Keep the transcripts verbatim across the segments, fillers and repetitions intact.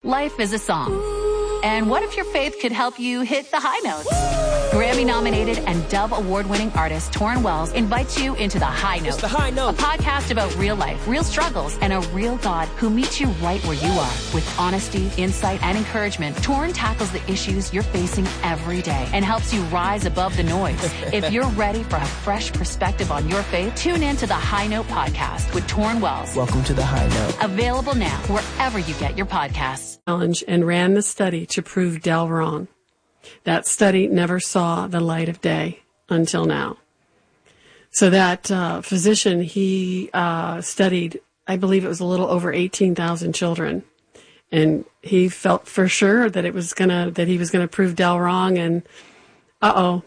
Life is a song. And what if your faith could help you hit the high notes? Grammy-nominated and Dove Award-winning artist Torrin Wells invites you into The High Note. It's The High Note. A podcast about real life, real struggles, and a real God who meets you right where you are. With honesty, insight, and encouragement, Torrin tackles the issues you're facing every day and helps you rise above the noise. If you're ready for a fresh perspective on your faith, tune in to The High Note podcast with Torrin Wells. Welcome to The High Note. Available now wherever you get your podcasts. Challenge and ran the study to prove Del wrong. That study never saw the light of day until now. So that uh, physician, he uh, studied, I believe it was a little over eighteen thousand children, and he felt for sure that it was gonna that he was gonna prove Del wrong, and uh oh,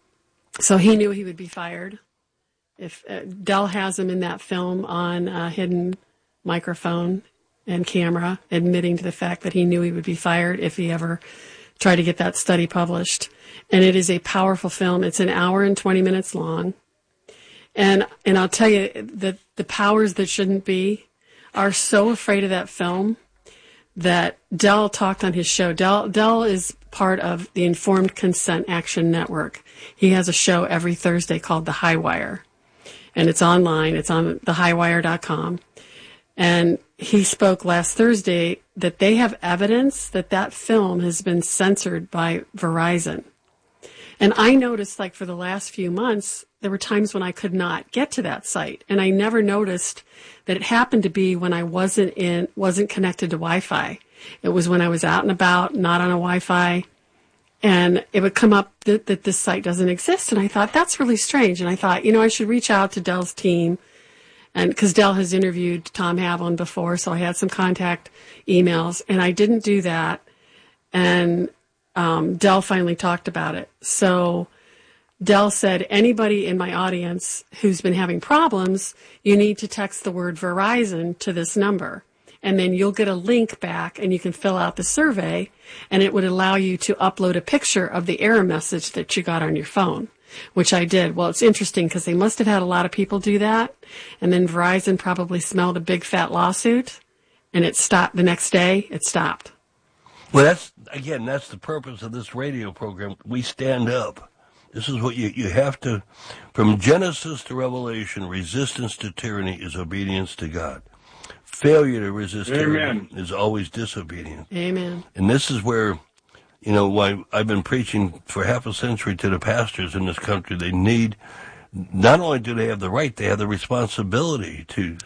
so he knew he would be fired. If uh, Del has him in that film on a hidden microphone and camera, admitting to the fact that he knew he would be fired if he ever tried to get that study published. And it is a powerful film. It's an hour and twenty minutes long. And and I'll tell you that the powers that shouldn't be are so afraid of that film that Del talked on his show. Del, Del is part of the Informed Consent Action Network. He has a show every Thursday called The High Wire. And it's online. It's on the high wire dot com. And he spoke last Thursday that they have evidence that that film has been censored by Verizon. And I noticed, like, for the last few months, there were times when I could not get to that site. And I never noticed that it happened to be when I wasn't in, wasn't connected to Wi-Fi. It was when I was out and about, not on a Wi-Fi. And it would come up that, that this site doesn't exist. And I thought, that's really strange. And I thought, you know, I should reach out to Del's team. And because Del has interviewed Tom Havlin before, so I had some contact emails, and I didn't do that. And um, Del finally talked about it. So Del said, anybody in my audience who's been having problems, you need to text the word Verizon to this number. And then you'll get a link back, and you can fill out the survey, and it would allow you to upload a picture of the error message that you got on your phone. Which I did. Well, it's interesting because they must have had a lot of people do that. And then Verizon probably smelled a big fat lawsuit, and it stopped the next day. It stopped. Well, that's, again, that's the purpose of this radio program. We stand up. This is what you, you have to, from Genesis to Revelation, resistance to tyranny is obedience to God. Failure to resist Amen. tyranny is always disobedience. Amen. And this is where, you know, why I've been preaching for half a century to the pastors in this country. They need, not only do they have the right, they have the responsibility to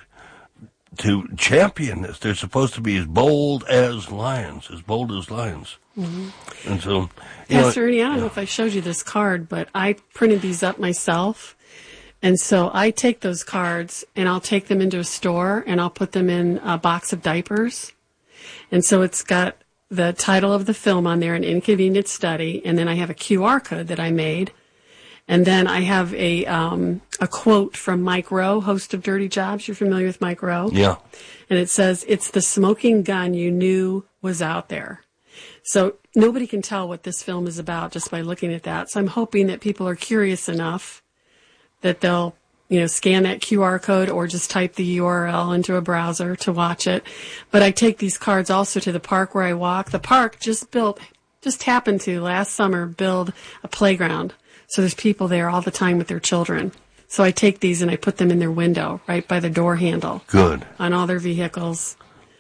to champion this. They're supposed to be as bold as lions, as bold as lions. Mm-hmm. And so, Pastor know, Ernie, I don't yeah. know if I showed you this card, but I printed these up myself. And so I take those cards and I'll take them into a store and I'll put them in a box of diapers. And so it's got the title of the film on there, An Inconvenient Study, and then I have a Q R code that I made. And then I have a um, a quote from Mike Rowe, host of Dirty Jobs. You're familiar with Mike Rowe? Yeah. And it says, it's the smoking gun you knew was out there. So nobody can tell what this film is about just by looking at that. So I'm hoping that people are curious enough that they'll, you know, scan that Q R code or just type the U R L into a browser to watch it. But I take these cards also to the park where I walk. The park just built, just happened to last summer build a playground. So there's people there all the time with their children. So I take these and I put them in their window right by the door handle. Good. On all their vehicles.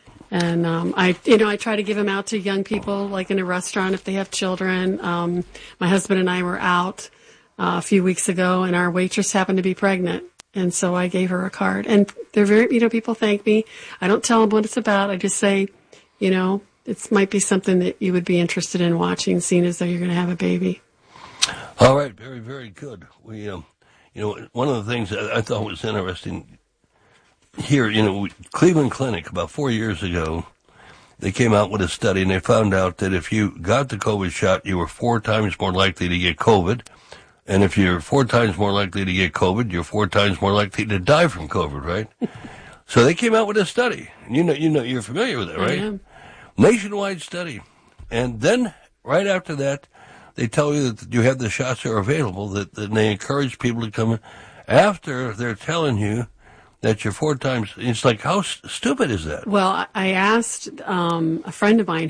And um, I, you know, I try to give them out to young people, like in a restaurant if they have children. Um, my husband and I were out Uh, a few weeks ago, and our waitress happened to be pregnant, and so I gave her a card. And they're very, you know, people thank me. I don't tell them what it's about. I just say, you know, it might be something that you would be interested in watching, seeing as though you're going to have a baby. All right, very, very good. We, um, you know, one of the things that I thought was interesting here, you know, Cleveland Clinic about four years ago, they came out with a study, and they found out that if you got the COVID shot, you were four times more likely to get COVID. And if you're four times more likely to get COVID, you're four times more likely to die from COVID, right? So they came out with a study. You know, you know, you're familiar with it, right? I am. Nationwide study. And then right after that, they tell you that you have the shots are available, that, that they encourage people to come in after they're telling you that you're four times. It's like, how st- stupid is that? Well, I asked um, a friend of mine